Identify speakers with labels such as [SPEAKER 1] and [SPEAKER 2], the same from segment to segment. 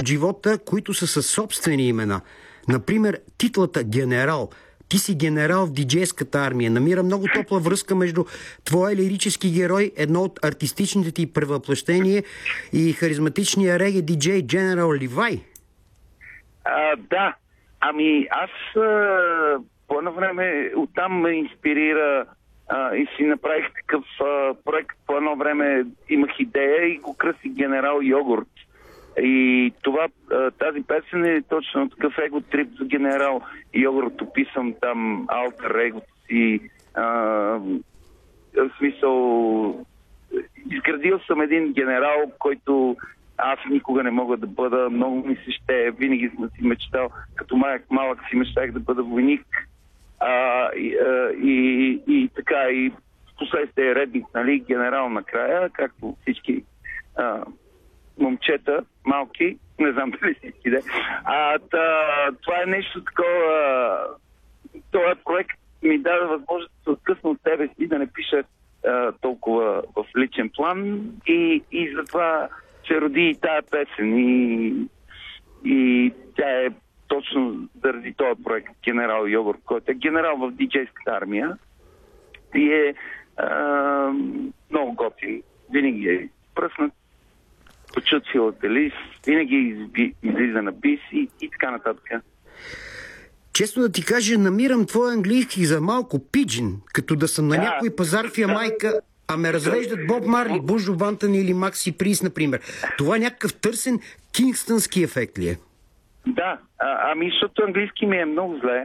[SPEAKER 1] от живота, които са със собствени имена. Например, титлата генерал. Ти си генерал в диджейската армия. Намира много топла връзка между твоя лирически герой, едно от артистичните ти превъплъщения, и харизматичния реге диджей Дженерал Ливай.
[SPEAKER 2] Да. Ами аз по едно време оттам ме инспирира и си направих такъв проект. По едно време имах идея и го кръстих Генерал Йогурт. И тази песен е точно такъв его-трип за Генерал Йогурт. Описвам там алтер егото си. В смисъл, изградил съм един генерал, който аз никога не мога да бъда. Много ми се ще. Винаги съм си мечтал. Като малък си мечтах да бъда войник. И така, и в последствие редник, нали, генерал накрая, както всички момчета, малки, не знам дали всички, да. Това е нещо такова. Този проект ми даде възможност да се откъсна от себе си, да не пиша толкова в личен план, и затова се роди и тая песен, и тя е точно заради този проект Генерал Йогурт, който е генерал в диджейската армия и е много готин. Винаги е пръснат, почут филателист, винаги излиза на бис и така нататък.
[SPEAKER 1] Честно да ти кажа, намирам твой английски за малко пиджин, като да съм на някой пазар в Ямайка, а ме развеждат Боб Марли, Бужо Бантън или Макси Прис, например. Това някакъв търсен кингстънски ефект ли е?
[SPEAKER 2] Да, защото английски ми е много зле.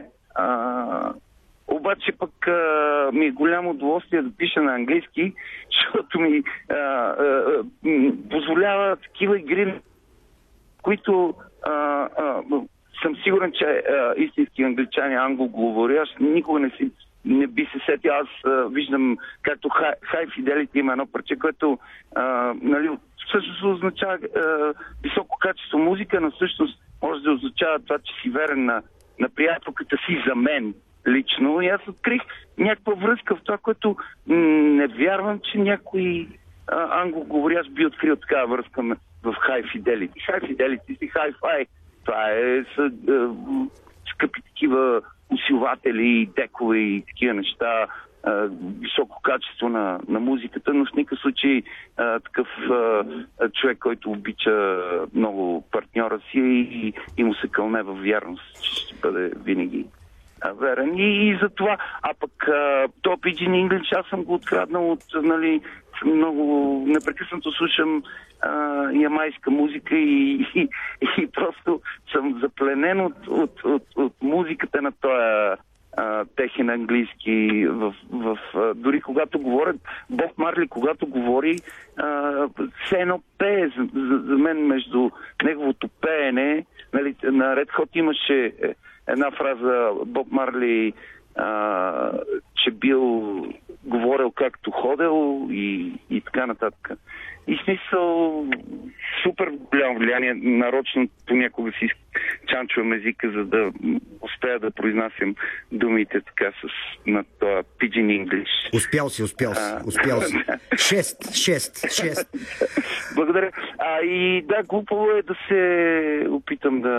[SPEAKER 2] Обаче пък ми е голямо удоволствие да пиша на английски, защото ми позволява такива игри, които съм сигурен, че истински англичани, англоговорящ, никога не би се сетил. Аз виждам, както High Fidelity има едно парче, което нали, всъщност означава високо качество музика, но всъщност може да означава това, че си верен на приятелката си за мен лично. И аз открих някаква връзка в това, което не вярвам, че някой англоговорящ би открил такава връзка в High Fidelity. High Fidelity си Hi-Fi. Това е скъпи такива усилватели, декове и такива неща, високо качество на музиката, но в никакъв случай такъв човек, който обича много партньора си и му се кълне във вярност, че ще бъде винаги верен. И за това. А пък то Pidgin English, аз съм го откраднал от, нали, много непрекъснато слушам ямайска музика и просто съм запленен от музиката на този техен английски. Дори когато говорят, Боб Марли, когато говори, все едно пее. За мен между неговото пеене, нали, на Red Hot имаше една фраза, Боб Марли, че бил говорил както ходел и така нататък. И смисъл, супер голямо влияние. Нарочно понякога си чанчвам езика, за да успея да произнасям думите така на това Pidgin English.
[SPEAKER 1] Успял си. 6.
[SPEAKER 2] Благодаря. И да, глупаво е да се опитам да